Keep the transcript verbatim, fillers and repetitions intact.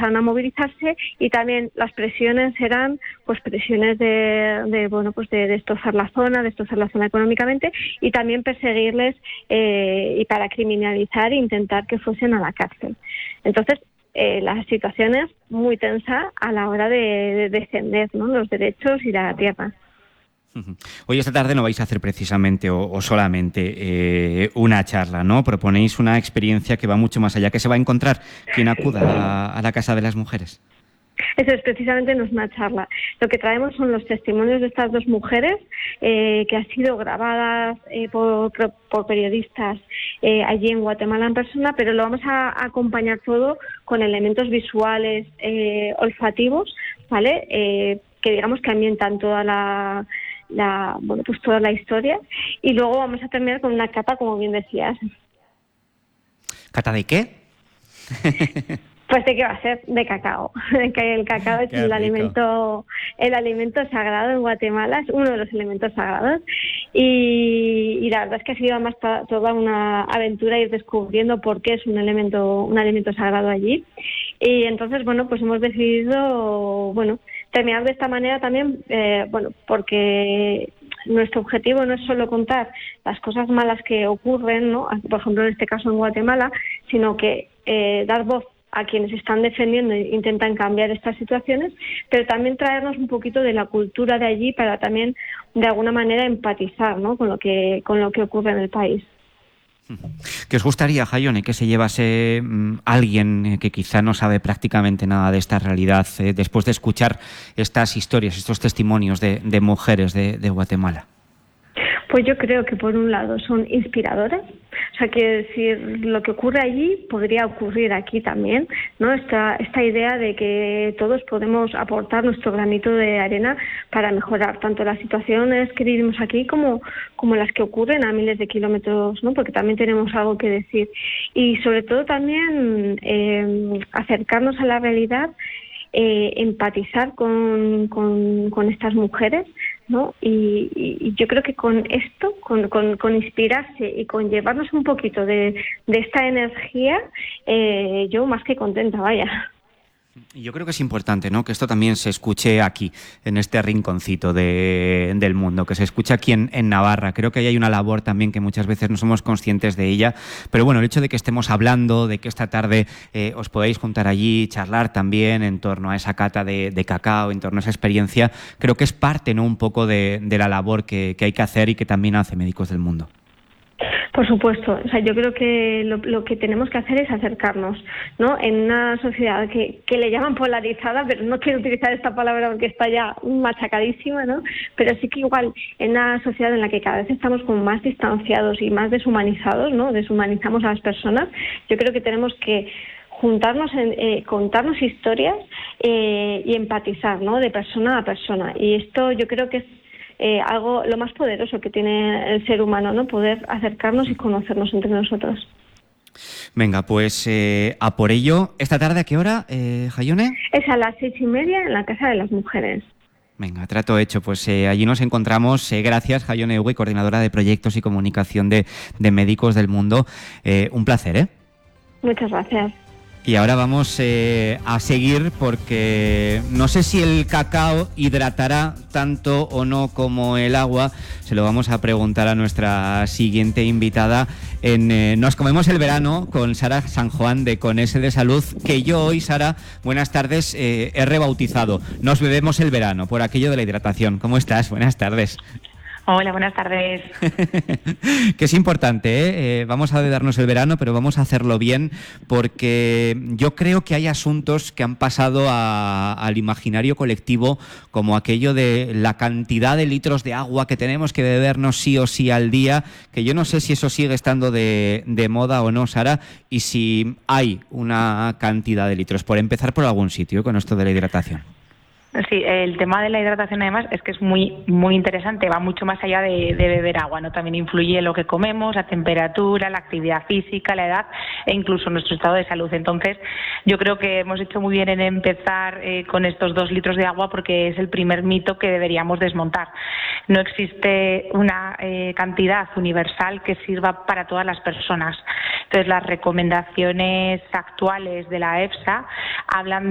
empezaron a movilizarse, y también las presiones eran pues presiones de, de bueno pues de destrozar la zona, destrozar la zona económicamente, y también perseguirles eh, y para criminalizar e intentar que fuesen a la cárcel. Entonces, eh, la situación es muy tensa a la hora de, de defender, ¿no?, los derechos y la tierra. Hoy esta tarde no vais a hacer precisamente o, o solamente eh, una charla, ¿no? Proponéis una experiencia que va mucho más allá. ¿Qué se va a encontrar quien acuda a, a la Casa de las Mujeres? Eso es, precisamente no es una charla. Lo que traemos son los testimonios de estas dos mujeres eh, que han sido grabadas eh, por, por periodistas eh, allí en Guatemala en persona, pero lo vamos a, a acompañar todo con elementos visuales, eh, olfativos, ¿vale? Eh, que digamos que ambientan toda la... La, bueno, pues toda la historia, y luego vamos a terminar con una cata, como bien decías. ¿Cata de qué? Pues de qué va a ser, de cacao. Que el cacao es el alimento, el alimento sagrado en Guatemala, es uno de los elementos sagrados, y, y la verdad es que ha sido además toda una aventura ir descubriendo por qué es un elemento, un alimento sagrado allí. Y entonces, bueno, pues hemos decidido, bueno, terminar de esta manera también, eh, bueno, porque nuestro objetivo no es solo contar las cosas malas que ocurren, ¿no?, por ejemplo en este caso en Guatemala, sino que eh, dar voz a quienes están defendiendo e intentan cambiar estas situaciones, pero también traernos un poquito de la cultura de allí para también de alguna manera empatizar, ¿no?, con lo que con lo que ocurre en el país. ¿Qué os gustaría, Jaione, que se llevase mmm, alguien que quizá no sabe prácticamente nada de esta realidad eh, después de escuchar estas historias, estos testimonios de, de mujeres de, de Guatemala? Pues yo creo que por un lado son inspiradoras, o sea, que decir, lo que ocurre allí podría ocurrir aquí también, ¿no? Esta, esta idea de que todos podemos aportar nuestro granito de arena para mejorar tanto las situaciones que vivimos aquí como, como las que ocurren a miles de kilómetros, ¿no?, porque también tenemos algo que decir. Y sobre todo también eh, acercarnos a la realidad, eh, empatizar con, con, con estas mujeres, ¿no? Y, y yo creo que con esto, con, con, con inspirarse y con llevarnos un poquito de, de esta energía, eh, yo más que contenta, vaya. Yo creo que es importante, ¿no?, que esto también se escuche aquí, en este rinconcito de, del mundo, que se escuche aquí en, en Navarra. Creo que ahí hay una labor también que muchas veces no somos conscientes de ella, pero bueno, el hecho de que estemos hablando, de que esta tarde eh, os podáis juntar allí, charlar también en torno a esa cata de, de cacao, en torno a esa experiencia, creo que es parte, ¿no?, un poco de, de la labor que, que hay que hacer y que también hace Médicos del Mundo. Por supuesto, o sea, yo creo que lo, lo que tenemos que hacer es acercarnos, ¿no?, en una sociedad que, que le llaman polarizada, pero no quiero utilizar esta palabra porque está ya machacadísima, ¿no?, pero sí que igual en una sociedad en la que cada vez estamos como más distanciados y más deshumanizados, ¿no?, deshumanizamos a las personas. Yo creo que tenemos que juntarnos, en, eh, contarnos historias eh, y empatizar, ¿no?, de persona a persona, y esto yo creo que es Eh, algo lo más poderoso que tiene el ser humano, ¿no?, poder acercarnos y conocernos entre nosotros. Venga, pues eh, a por ello. ¿Esta tarde a qué hora, eh, Jaione? Es a las seis y media en la Casa de las Mujeres. Venga, trato hecho. Pues eh, allí nos encontramos. Eh, gracias, Jaione Ewe, coordinadora de proyectos y comunicación de, de Médicos del Mundo. Eh, un placer, ¿eh? Muchas gracias. Y ahora vamos eh, a seguir porque no sé si el cacao hidratará tanto o no como el agua. Se lo vamos a preguntar a nuestra siguiente invitada en eh, Nos comemos el verano con Sara San Juan de Con S de Salud, que yo hoy, Sara, buenas tardes, eh, he rebautizado. Nos bebemos el verano por aquello de la hidratación. ¿Cómo estás? Buenas tardes. Hola, buenas tardes. Que es importante, ¿eh? ¿eh? Vamos a darnos el verano, pero vamos a hacerlo bien, porque yo creo que hay asuntos que han pasado a, al imaginario colectivo, como aquello de la cantidad de litros de agua que tenemos que bebernos sí o sí al día, que yo no sé si eso sigue estando de, de moda o no, Sara, y si hay una cantidad de litros, por empezar por algún sitio con esto de la hidratación. Sí, el tema de la hidratación además es que es muy muy interesante, va mucho más allá de, de beber agua, ¿no? También influye lo que comemos, la temperatura, la actividad física, la edad e incluso nuestro estado de salud. Entonces, yo creo que hemos hecho muy bien en empezar eh, con estos dos litros de agua, porque es el primer mito que deberíamos desmontar. No existe una eh, cantidad universal que sirva para todas las personas. Entonces, las recomendaciones actuales de la EFSA hablan